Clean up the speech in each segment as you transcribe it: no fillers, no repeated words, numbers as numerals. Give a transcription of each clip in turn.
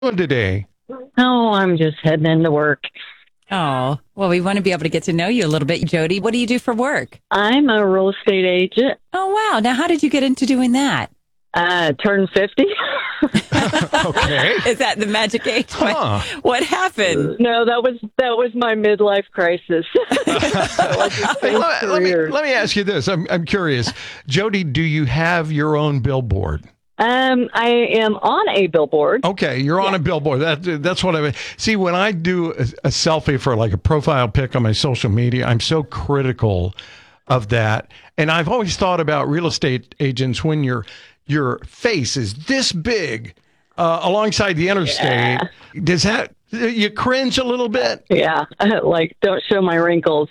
Doing today? Oh, I'm just heading into work. Oh, well, we want to be able to get to know you a little bit, Jody. What do you do for work? I'm a real estate agent. Oh, wow. Now, how did you get into doing that? Turned 50. Okay. Is that the magic age? Huh. What happened? No, that was my midlife crisis. Hey, let me ask you this. I'm curious. Jody, do you have your own billboard? I am on a billboard. Okay, you're on a billboard. That's what I see when I do a selfie for like a profile pic on my social media. I'm so critical of that, and I've always thought about real estate agents when your face is this big alongside the interstate. Does that you cringe a little bit? Yeah, like don't show my wrinkles,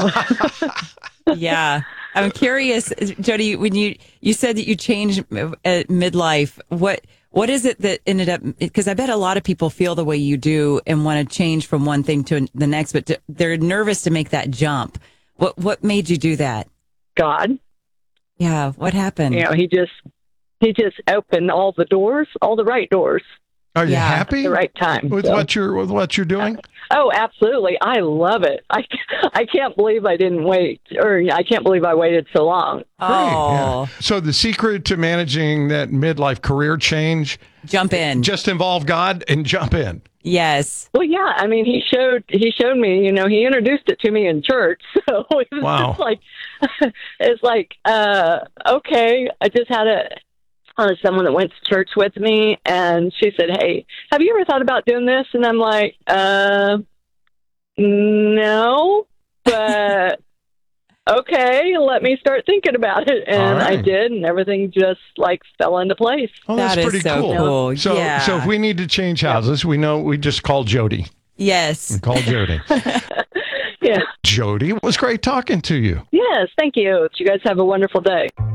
Yeah. I'm curious, Jody, when you said that you changed at midlife, what is it that ended up, because I bet a lot of people feel the way you do and want to change from one thing to the next, but they're nervous to make that jump. What made you do that? God. Yeah. What happened? He just opened all the doors, all the right doors, Are you Yeah, at happy the right time. with So- what you're doing? Oh, absolutely. I love it. I can't believe I didn't wait, or I can't believe I waited so long. Oh, Yeah. So the secret to managing that midlife career change, jump in. just involve God and jump in. Yes. Well, yeah. I mean, he showed me. He introduced it to me in church. So it was Wow. just like, it's like, okay. I just had someone that went to church with me, and she said, "Hey, have you ever thought about doing this?" And I'm like, no, but okay, let me start thinking about it. And All right. I did, and everything just like fell into place. Oh, that's That is pretty so cool. So, Yeah. so if we need to change houses, we know we just call Jody. Yes. Call Jody. Yeah. Jody, it was great talking to you. Yes. Thank you. You guys have a wonderful day.